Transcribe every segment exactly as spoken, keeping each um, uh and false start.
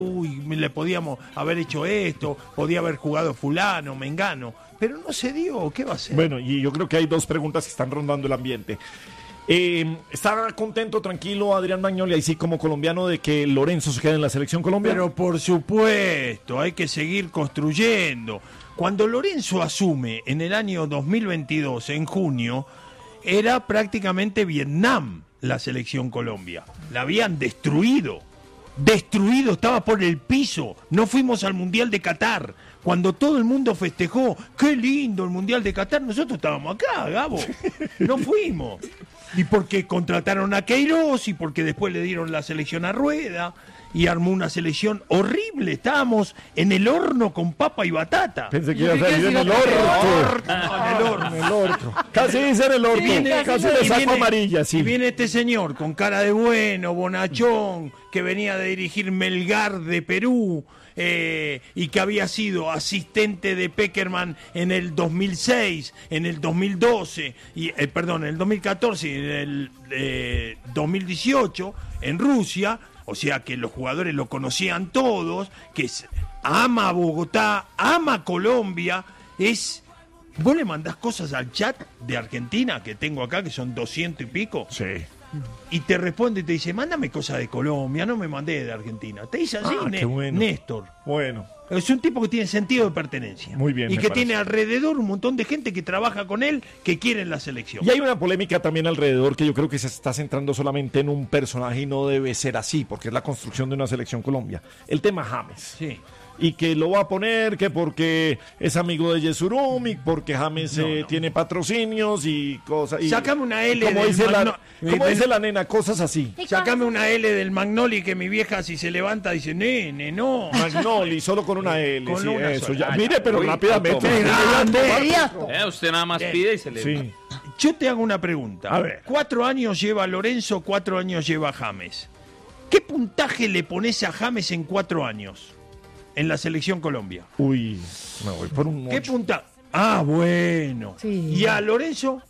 uy, le podíamos haber hecho esto, podía haber jugado fulano, mengano, pero no se dio, ¿qué va a hacer? Bueno, y yo creo que hay dos preguntas que están rondando el ambiente. Eh, ¿Está contento, tranquilo Adrián Magnoli, ahí sí como colombiano, de que Lorenzo se quede en la selección Colombia? Pero por supuesto, hay que seguir construyendo. Cuando Lorenzo asume en el año dos mil veintidós, en junio, era prácticamente Vietnam la selección Colombia. La habían destruido. Destruido, estaba por el piso. No fuimos al Mundial de Qatar. Cuando todo el mundo festejó, qué lindo el Mundial de Qatar, nosotros estábamos acá, Gabo. No fuimos. Y porque contrataron a Queiroz y porque después le dieron la selección a Rueda y armó una selección horrible. Estábamos en el horno con papa y batata. Pensé que iba a salir en el orto. En el horno. En el orto. Casi dice en el orto. Viene, Casi le saco amarilla, sí. Y viene este señor con cara de bueno, bonachón, que venía de dirigir Melgar de Perú. Eh, y que había sido asistente de Peckerman en el dos mil seis, en el dos mil doce, y, eh, perdón, en el dos mil catorce y en el eh, dos mil dieciocho en Rusia, o sea que los jugadores lo conocían todos, que es, ama a Bogotá, ama a Colombia, es... ¿Vos le mandás cosas al chat de Argentina, que tengo acá, que son doscientos y pico? Sí. Y te responde y te dice, mándame cosas de Colombia, no me mandé de Argentina. Te dice así, Ah, Né- qué bueno. Néstor. Bueno. Es un tipo que tiene sentido de pertenencia. Muy bien, Y me que parece. tiene alrededor un montón de gente que trabaja con él, que quiere la selección. Y hay una polémica también alrededor que yo creo que se está centrando solamente en un personaje y no debe ser así, porque es la construcción de una selección Colombia. El tema James. Sí. Y que lo va a poner que porque es amigo de Yesurum y porque James No, eh, no. tiene patrocinios y cosas. Y, Sácame una L Como del dice, la, Magno- como del- dice la nena, cosas así. Sacame una L del Magnoli que mi vieja si se levanta dice, nene, no. Magnoli, solo con una L. Con sí, una eso. sola. Ya. Ah, Mire, pero Uy, rápidamente. automático. ¡Grande! Eh, usted nada más Bien. pide y se le Sí. Yo te hago una pregunta. A ver. Cuatro años lleva Lorenzo, cuatro años lleva James. ¿Qué puntaje le pones a James en cuatro años en la selección Colombia? Uy, me voy por un ¿Qué ocho. punta? Ah, bueno. Sí. ¿Y a Lorenzo?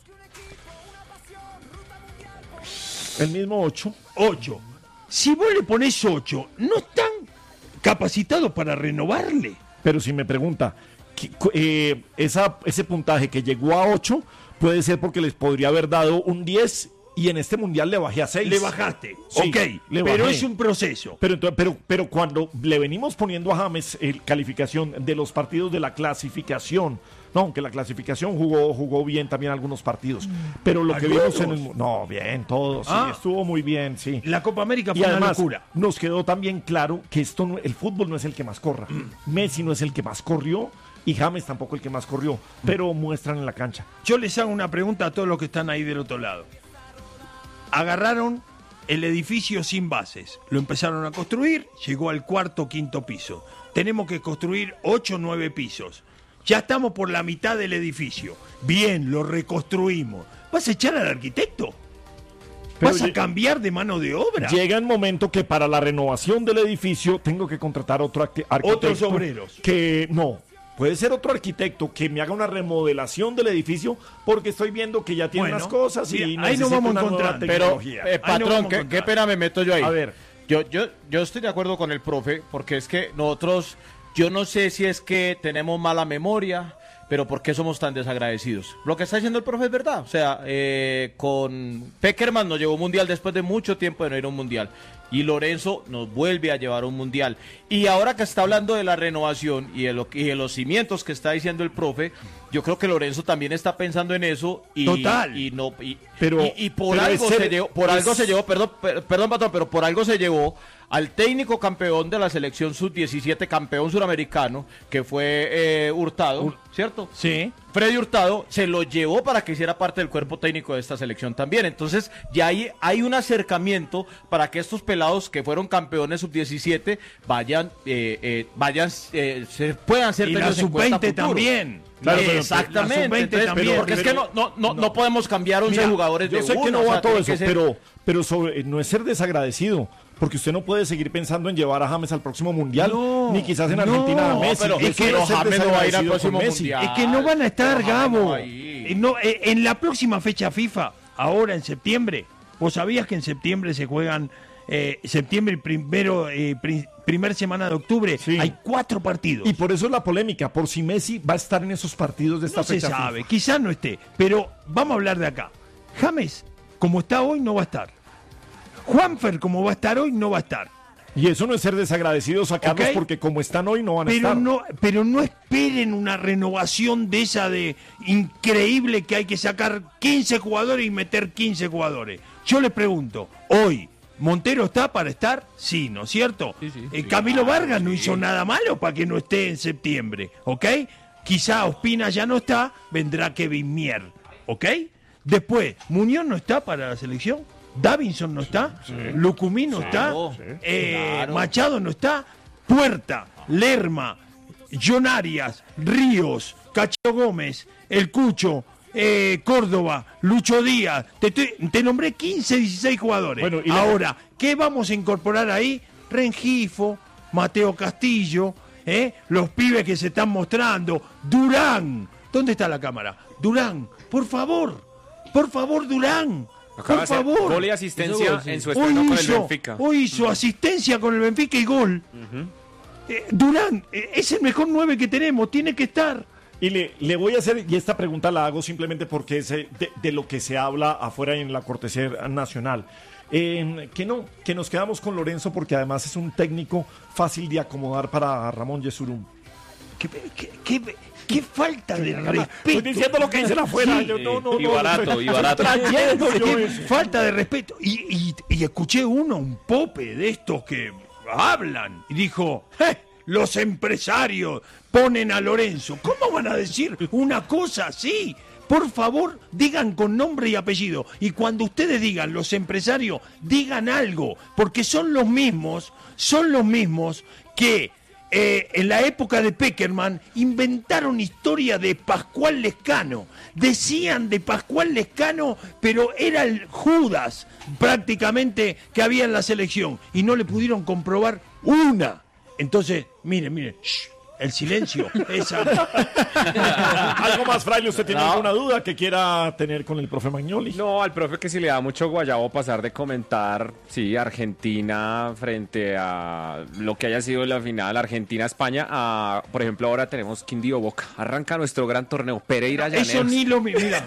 El mismo ocho. Ocho. Si vos le pones ocho, ¿no están capacitados para renovarle? Pero si me pregunta, ¿qué- cu- eh, esa, ese puntaje que llegó a ocho puede ser porque les podría haber dado un diez y en este mundial le bajé a seis. Le bajaste. Sí, ok, le pero bajé. es un proceso. Pero, entonces- pero, pero cuando le venimos poniendo a James el calificación de los partidos de la clasificación, no, aunque la clasificación jugó, jugó bien también algunos partidos, pero lo que vimos en el... No, bien, todos, sí, Ah. estuvo muy bien, sí. La Copa América Y fue una además locura. nos quedó también claro que esto no- el fútbol no es el que más corra. Messi no es el que más corrió y James tampoco el que más corrió, pero muestran en la cancha. Yo les hago una pregunta a todos los que están ahí del otro lado. Agarraron el edificio sin bases, lo empezaron a construir, llegó al cuarto, quinto piso. Tenemos que construir ocho, nueve pisos. Ya estamos por la mitad del edificio. Bien, lo reconstruimos. ¿Vas a echar al arquitecto? Pero ¿Vas a lle- cambiar de mano de obra? Llega el momento que para la renovación del edificio tengo que contratar otro arqui- arquitecto. Otros obreros. Que no, puede ser otro arquitecto que me haga una remodelación del edificio porque estoy viendo que ya tiene Bueno, unas cosas y sí, ahí nos necesita vamos una nueva encontrando. Pero, tecnología. eh, Ahí nos patrón, vamos a ¿qué, encontrar. qué pena me meto yo ahí? A ver. Yo, yo, yo estoy de acuerdo con el profe, porque es que nosotros, yo no sé si es que tenemos mala memoria, pero ¿por qué somos tan desagradecidos? Lo que está diciendo el profe es verdad. O sea, eh, con Peckerman nos llevó un mundial después de mucho tiempo de no ir a un mundial. Y Lorenzo nos vuelve a llevar a un mundial. Y ahora que está hablando de la renovación y de, lo, y de los cimientos que está diciendo el profe, yo creo que Lorenzo también está pensando en eso. Y, Total. Y, no, y, Pero- y, y por, pero algo, ese- se llevó, por es- algo se llevó, perdón, per- perdón, patrón, pero por algo se llevó al técnico campeón de la selección sub diecisiete, campeón suramericano, que fue eh, Hurtado, ¿cierto? Sí. Freddy Hurtado se lo llevó para que hiciera parte del cuerpo técnico de esta selección también. Entonces, ya hay, hay un acercamiento para que estos pelados que fueron campeones sub diecisiete vayan, eh, eh, vayan, eh, se puedan ser Y la tenidos en sub cuenta veinte a futuro. también. Claro, pero- Exactamente. la sub veinte Entonces, también. porque es que no, no, no, no podemos cambiar once Mira, jugadores yo de sé uno, que no o va sea, todo tiene eso, que ser- pero, pero sobre, no es ser desagradecido, porque usted no puede seguir pensando en llevar a James al próximo mundial, No, ni quizás en no, Argentina a Messi. pero Eso es que es los ser James no va a ir al desagradecido próximo con Messi. mundial. Es que no van a estar, Pero James no Gabo. va a ir. Eh, no, eh, en la próxima fecha FIFA, ahora en septiembre, ¿vos sabías que en septiembre se juegan eh, septiembre y primero, eh, pri- primer semana de octubre, Sí. hay cuatro partidos. Y por eso es la polémica, por si Messi va a estar en esos partidos de esta No se fecha. sabe, FIFA. quizás no esté, pero vamos a hablar de acá. James, como está hoy, no va a estar. Juanfer, como va a estar hoy, no va a estar. Y eso no es ser desagradecidos, sacarlos Ok. porque como están hoy no van a Pero estar. no, pero no esperen una renovación de esa de increíble que hay que sacar quince jugadores y meter quince jugadores. Yo les pregunto, hoy, ¿Montero está para estar? Sí, ¿no es cierto? Sí, sí. Eh, Sí, Camilo claro, Vargas no sí. hizo nada malo para que no esté en septiembre, ¿ok? Quizá Ospina ya no está, vendrá Kevin Mier, ¿ok? Después, Muñoz no está para la selección, Davinson no está, Lucumí no está, eh, Claro. Machado no está, Puerta, Lerma, John Arias, Ríos, Cacho Gómez, El Cucho, eh, Córdoba, Lucho Díaz, te, estoy- te nombré quince, dieciséis jugadores. Bueno, y la- Ahora, ¿qué vamos a incorporar ahí? Rengifo, Mateo Castillo, ¿eh? Los pibes que se están mostrando, Durán. ¿Dónde está la cámara? Durán, por favor, por favor, Durán. Acaba Por de hacer favor. gol y asistencia Eso gol, sí. en su Hoy estreno con el hizo, Benfica. hoy hizo asistencia con el Benfica y gol. Eh, Durán eh, es el mejor nueve que tenemos, tiene que estar. Y le, le voy a hacer, y esta pregunta la hago simplemente porque es eh, de, de lo que se habla afuera en la cortesía nacional. Eh, que no, que nos quedamos con Lorenzo porque además es un técnico fácil de acomodar para Ramón Yesurum. Qué, qué- qué- qué falta de respeto. Estoy diciendo lo que dicen afuera. Sí. yo no, no, Y no, barato, estoy- y barato. estoy trayendo yo Qué eso. falta de respeto. Y, y- y escuché uno, un pope de estos que hablan, y dijo, "Eh, los empresarios ponen a Lorenzo". ¿Cómo van a decir una cosa así? Por favor, digan con nombre y apellido. Y cuando ustedes digan los empresarios, digan algo, porque son los mismos, son los mismos que eh, en la época de Peckerman inventaron historia de Pascual Lescano. Decían de Pascual Lescano, pero era el Judas prácticamente que había en la selección y no le pudieron comprobar una. Entonces, miren, miren, shh, el silencio. Esa. Algo más, Fraile, ¿usted tiene No. alguna duda que quiera tener con el profe Magnoli? No, al profe que si le da mucho guayabo pasar de comentar, sí, Argentina frente a lo que haya sido la final Argentina-España, a, por ejemplo, ahora tenemos Quindío Boca. Arranca nuestro gran torneo, Pereira Eso Llaneros. ni lo mi- mira.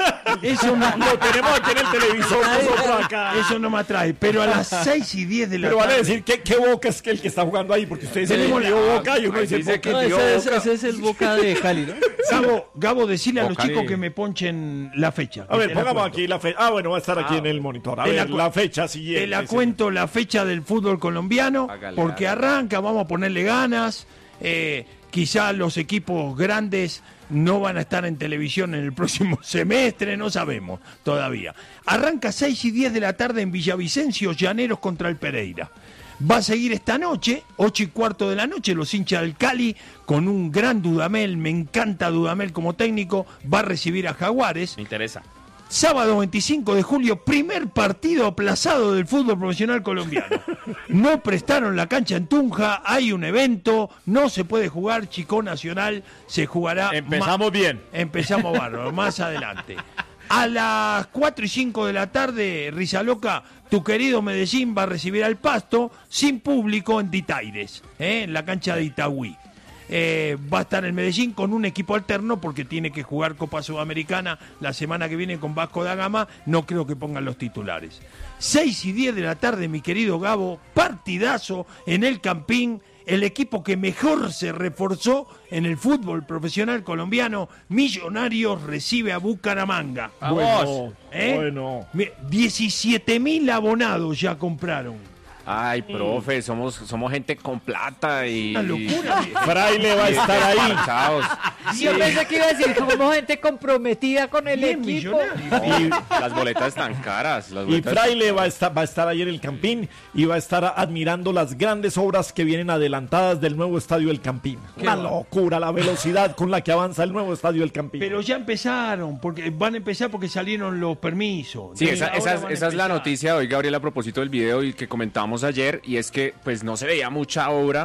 Eso no, Lo tenemos aquí en el televisor nosotros acá. eso no me atrae. Pero a las seis y diez de la Pero vale tarde. decir que qué Boca es que el que está jugando ahí, porque ustedes dicen Tenemos que la- Boca y uno ahí dice dice Boca. que- No, ese, es, ese es el Boca de Cali, ¿no? Gabo, Gabo, decile a los Boca chicos y- que me ponchen la fecha. A ver, Te la pongamos cuento. aquí la fecha. Ah, bueno, va a estar aquí Ah, en el monitor. A te la ver, cu- la fecha siguiente. Te la sí. cuento la fecha del fútbol colombiano, Hágale, porque hágale. arranca, vamos a ponerle ganas. Eh, quizá los equipos grandes no van a estar en televisión en el próximo semestre, no sabemos todavía. Arranca seis y diez de la tarde en Villavicencio, Llaneros contra el Pereira. Va a seguir esta noche, ocho y cuarto de la noche, los hinchas del Cali, con un gran Dudamel, me encanta Dudamel como técnico, va a recibir a Jaguares. Me interesa. Sábado veinticinco de julio, primer partido aplazado del fútbol profesional colombiano. No prestaron la cancha en Tunja, hay un evento, no se puede jugar, Chico Nacional se jugará. Empezamos ma- bien. Empezamos bárbaro, más adelante. A las cuatro y cinco de la tarde, Risa Loca, tu querido Medellín va a recibir al Pasto, sin público en Ditaires, ¿eh? en la cancha de Itagüí. Eh, va a estar el Medellín con un equipo alterno porque tiene que jugar Copa Sudamericana la semana que viene con Vasco da Gama. No creo que pongan los titulares. seis y diez de la tarde, mi querido Gabo, partidazo en el Campín. El equipo que mejor se reforzó en el fútbol profesional colombiano, Millonarios, recibe a Bucaramanga. Bueno, ¿Eh? bueno. Mi- diecisiete mil abonados ya compraron. Ay, profe, somos, somos gente con plata y... Una locura. Fraile va a estar ahí. Parchados. Yo pensé que iba a decir como gente comprometida con el Bien equipo. millonario. No, las boletas están caras. Las Y boletas Fraile va a, estar, va a estar ahí en el Campín y va a estar admirando las grandes obras que vienen adelantadas del nuevo estadio del Campín. Una locura la velocidad con la que avanza el nuevo estadio del Campín. Pero ya empezaron, porque van a empezar porque salieron los permisos. Sí, esa, Entonces, esa, ahora es- van a esa es la empezar. noticia de hoy, Gabriel, a propósito del video y que comentábamos ayer, y es que pues no se veía mucha obra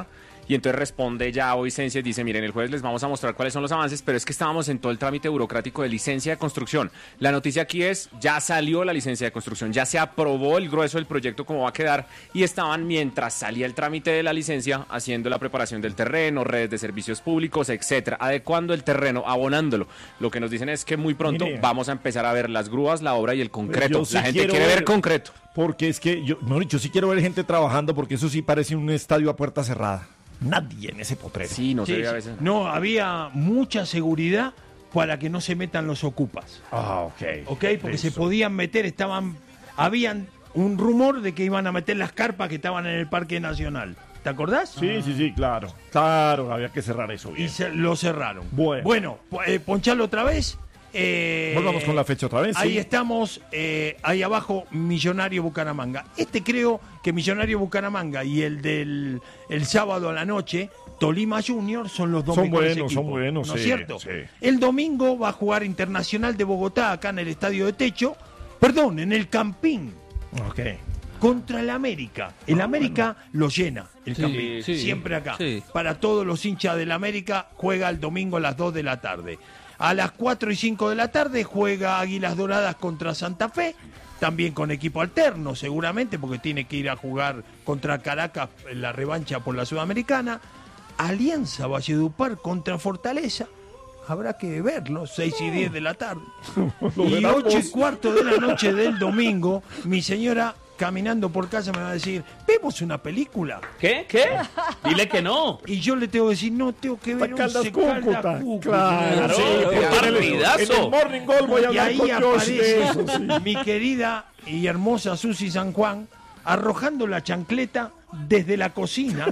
y entonces responde ya Vicencia y dice, miren, el jueves les vamos a mostrar cuáles son los avances, pero es que estábamos en todo el trámite burocrático de licencia de construcción. La noticia aquí es, ya salió la licencia de construcción, ya se aprobó el grueso del proyecto cómo va a quedar, y estaban, mientras salía el trámite de la licencia, haciendo la preparación del terreno, redes de servicios públicos, etcétera, adecuando el terreno, abonándolo. Lo que nos dicen es que muy pronto Mire. vamos a empezar a ver las grúas, la obra y el concreto. Yo sí La gente quiero quiere ver, ver- concreto. Porque es que yo, mejor dicho, sí quiero ver gente trabajando porque eso sí parece un estadio a puerta cerrada. Nadie en ese potrero. Sí, no Sí, se ve a sí. veces. No, había mucha seguridad para que no se metan los ocupas. Ah, ok. ¿Ok? Porque se Eso. podían meter, estaban, habían un rumor de que iban a meter las carpas que estaban en el Parque Nacional. ¿Te acordás? Sí, sí, sí, claro. Claro, había que cerrar eso bien. Y se, lo cerraron. Bueno. Bueno, eh, ponchalo otra vez. Eh, Volvamos con la fecha otra vez, Ahí sí. estamos, eh, ahí abajo, Millonario Bucaramanga. Este creo que Millonario Bucaramanga y el del el sábado a la noche, Tolima Junior, son los dos Son mejores buenos, equipos. son buenos, ¿No es sí, cierto? sí. El domingo va a jugar Internacional de Bogotá, acá en el Estadio de Techo. Perdón, en el Campín. Ok. Contra el América. El América lo llena, el Sí, Campín. sí, Siempre acá. sí. Para todos los hinchas del América, juega el domingo a las dos de la tarde. A las cuatro y cinco de la tarde juega Águilas Doradas contra Santa Fe. También con equipo alterno, seguramente, porque tiene que ir a jugar contra Caracas en la revancha por la Sudamericana. Alianza Valledupar contra Fortaleza. Habrá que verlo, seis y diez de la tarde. Lo Y verás ocho y vos. cuarto de la noche del domingo, mi señora caminando por casa me va a decir, ¿vemos una película? ¿Qué? ¿Qué? Dile que no. Y yo le tengo que decir, no, tengo que ver Caldas once Cúcuta. Caldas Cúcuta. Claro. Sí, porque en el- partidazo. En el Morning Gold voy a Y hablar ahí con Josh de aparece eso, sí. mi querida y hermosa Susi San Juan arrojando la chancleta desde la cocina.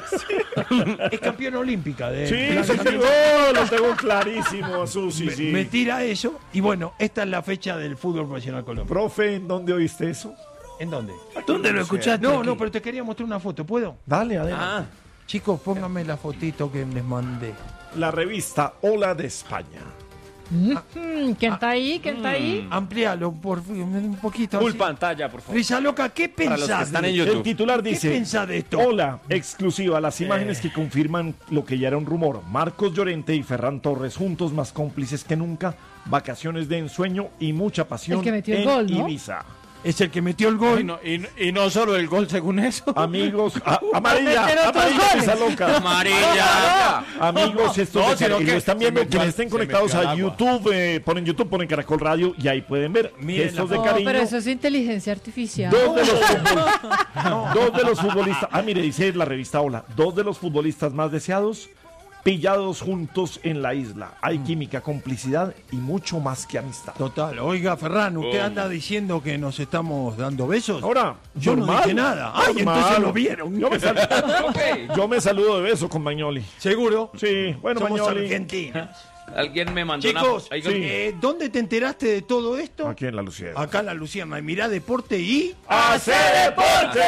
Es campeona olímpica de Sí, sí, sí, lanzamiento. oh, lo tengo clarísimo, Susi, me, sí. me tira eso y bueno, esta es la fecha del fútbol profesional colombiano. Profe, ¿en dónde oíste eso? ¿En dónde? ¿Dónde lo escuchaste? No, aquí? no, pero te quería mostrar una foto, ¿puedo? Dale, adelante. Ah, Chicos, pónganme la fotito que les mandé. La revista Hola de España. Mm, ¿Quién está ahí? ¿Quién está ahí? Amplíalo por fin, un poquito. Full así. pantalla, por favor. Risa loca, ¿qué Para los que pensás? están de en esto? YouTube. El titular ¿Qué dice: pensás de esto? Hola, exclusiva, las imágenes Eh. que confirman lo que ya era un rumor. Marcos Llorente y Ferran Torres juntos, más cómplices que nunca, vacaciones de ensueño y mucha pasión El que metió el en gol, ¿no? Ibiza. Es el que metió el gol. y, no, y, y no solo el gol según eso. Amigos, a- amarilla, meter otros amarilla, goles. Risa loca. Amarilla. Amigos, estos No, de sino Car- y que lo están se viendo, metió quienes al- estén se conectados metió al a agua. YouTube, eh, ponen YouTube, ponen Caracol Radio y ahí pueden ver Miren gestos la de No, cariño. pero eso es inteligencia artificial. Dos de, los futbol- dos de los futbolistas, ah, mire, dice la revista Hola, dos de los futbolistas más deseados pillados juntos en la isla. Hay química, complicidad y mucho más que amistad. Total. Oiga, Ferran, usted anda diciendo que nos estamos dando besos. Ahora, Yo no normal, dije nada. Ay, normal. entonces lo vieron. Yo me, sal- yo me saludo de beso con Magnoli. Seguro. Sí, bueno, Somos Magnoli. argentinos. Alguien me mandó Chicos, una... Ahí- sí. eh, ¿dónde te enteraste de todo esto? Aquí en la Lucía. Acá en la Luciana. Y mirá Deporte y... ¡Hacer deporte!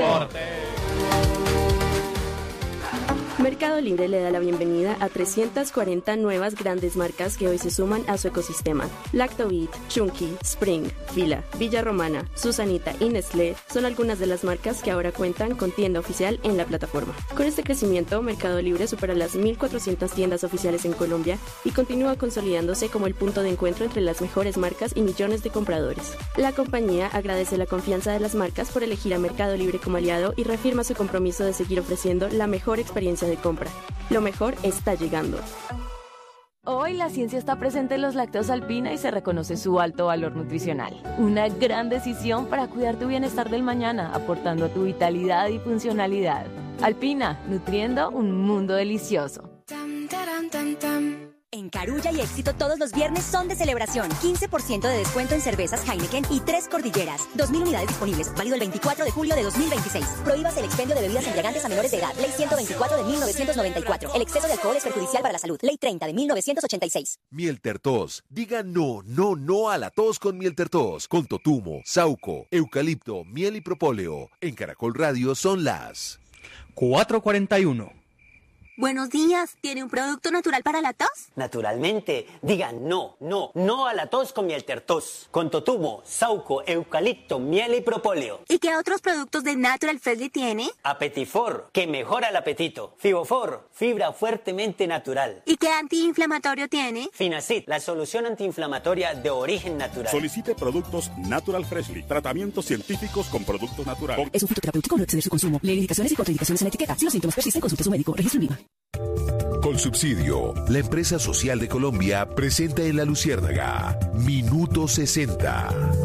Mercado Libre le da la bienvenida a trescientas cuarenta nuevas grandes marcas que hoy se suman a su ecosistema. Lactobit, Chunky, Spring, Fila, Villa Romana, Susanita y Nestlé son algunas de las marcas que ahora cuentan con tienda oficial en la plataforma. Con este crecimiento, Mercado Libre supera las mil cuatrocientas tiendas oficiales en Colombia y continúa consolidándose como el punto de encuentro entre las mejores marcas y millones de compradores. La compañía agradece la confianza de las marcas por elegir a Mercado Libre como aliado y reafirma su compromiso de seguir ofreciendo la mejor experiencia de compra. Lo mejor está llegando. Hoy la ciencia está presente en los lácteos Alpina y se reconoce su alto valor nutricional. Una gran decisión para cuidar tu bienestar del mañana, aportando a tu vitalidad y funcionalidad. Alpina, nutriendo un mundo delicioso. En Carulla y Éxito todos los viernes son de celebración. quince por ciento de descuento en cervezas Heineken y tres cordilleras. dos mil unidades disponibles. Válido el veinticuatro de julio de dos mil veintiséis. Prohíbas el expendio de bebidas embriagantes a menores de edad. Ley ciento veinticuatro de mil novecientos noventa y cuatro. El exceso de alcohol es perjudicial para la salud. Ley treinta de mil novecientos ochenta y seis. Miel Tertos. Diga no, no, no a la tos con Miel Tertos. Con totumo, sauco, eucalipto, miel y propóleo. En Caracol Radio son las cuatro cuarenta y uno. Buenos días, ¿tiene un producto natural para la tos? Naturalmente, diga no, no, no a la tos con miel tertos, con totumo, sauco, eucalipto, miel y propóleo. ¿Y qué otros productos de Natural Freshly tiene? Apetifor, que mejora el apetito. Fibofor, fibra fuertemente natural. ¿Y qué antiinflamatorio tiene? Finacid, la solución antiinflamatoria de origen natural. Solicite productos Natural Freshly, tratamientos científicos con productos naturales. Es un fitoterapéutico, no exceder su consumo. Lee indicaciones y contraindicaciones en la etiqueta. Si los síntomas persisten, consulte a su médico. Registro en Viva. Colsubsidio, la empresa social de Colombia, presenta en La Luciérnaga Minuto sesenta.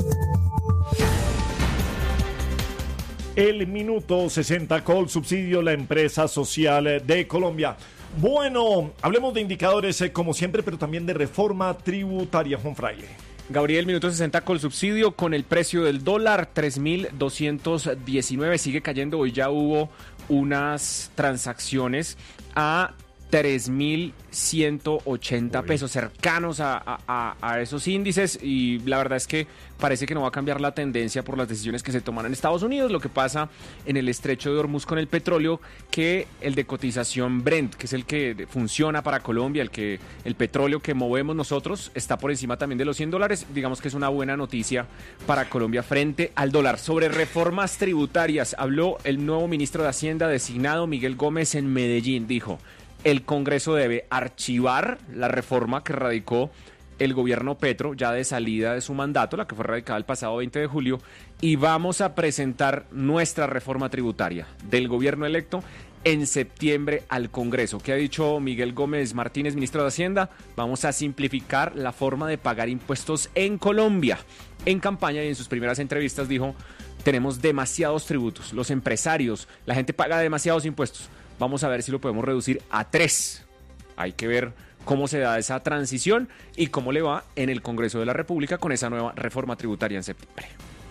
El Minuto sesenta, Colsubsidio, la empresa social de Colombia. Bueno, hablemos de indicadores eh, como siempre, pero también de reforma tributaria, Juan Fraile. Gabriel, minuto sesenta Colsubsidio con el precio del dólar, tres mil doscientos diecinueve, sigue cayendo. Hoy ya hubo unas transacciones a tres mil ciento ochenta pesos, cercanos a, a, a esos índices, y la verdad es que parece que no va a cambiar la tendencia por las decisiones que se toman en Estados Unidos. Lo que pasa en el estrecho de Hormuz con el petróleo, que el de cotización Brent, que es el que funciona para Colombia, el que el petróleo que movemos nosotros, está por encima también de los cien dólares. Digamos que es una buena noticia para Colombia frente al dólar. Sobre reformas tributarias, habló el nuevo ministro de Hacienda designado, Miguel Gómez, en Medellín. Dijo: el Congreso debe archivar la reforma que radicó el gobierno Petro, ya de salida de su mandato, la que fue radicada el pasado veinte de julio, y vamos a presentar nuestra reforma tributaria del gobierno electo en septiembre al Congreso. ¿Qué ha dicho Miguel Gómez Martínez, ministro de Hacienda? Vamos a simplificar la forma de pagar impuestos en Colombia. En campaña y en sus primeras entrevistas dijo: tenemos demasiados tributos, los empresarios, la gente paga demasiados impuestos. Vamos a ver si lo podemos reducir a tres. Hay que ver cómo se da esa transición y cómo le va en el Congreso de la República con esa nueva reforma tributaria en septiembre.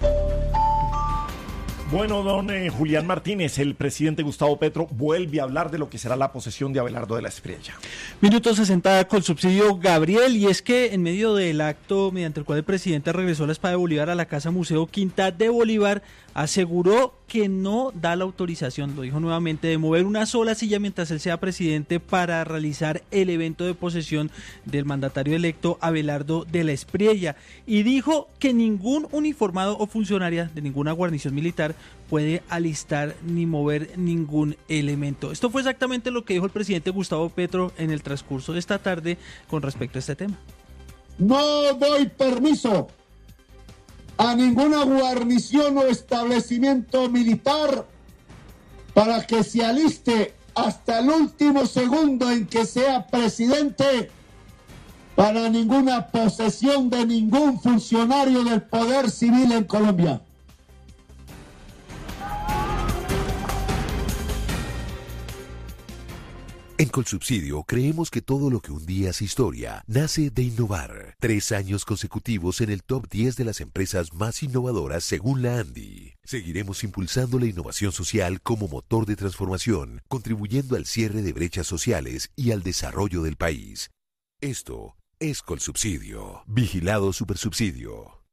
Bueno, don eh, Julián Martínez, el presidente Gustavo Petro vuelve a hablar de lo que será la posesión de Abelardo de la Espriella. Minuto sesenta Colsubsidio, Gabriel, y es que en medio del acto mediante el cual el presidente regresó la espada de Bolívar a la Casa Museo Quinta de Bolívar, aseguró que no da la autorización, lo dijo nuevamente, de mover una sola silla mientras él sea presidente para realizar el evento de posesión del mandatario electo Abelardo de la Espriella, y dijo que ningún uniformado o funcionaria de ninguna guarnición militar puede alistar ni mover ningún elemento. Esto fue exactamente lo que dijo el presidente Gustavo Petro en el transcurso de esta tarde con respecto a este tema. No doy permiso a ninguna guarnición o establecimiento militar para que se aliste hasta el último segundo en que sea presidente para ninguna posesión de ningún funcionario del poder civil en Colombia. En Colsubsidio creemos que todo lo que un día es historia nace de innovar. Tres años consecutivos en el top diez de las empresas más innovadoras según la ANDI. Seguiremos impulsando la innovación social como motor de transformación, contribuyendo al cierre de brechas sociales y al desarrollo del país. Esto es Colsubsidio. Vigilado Supersubsidio.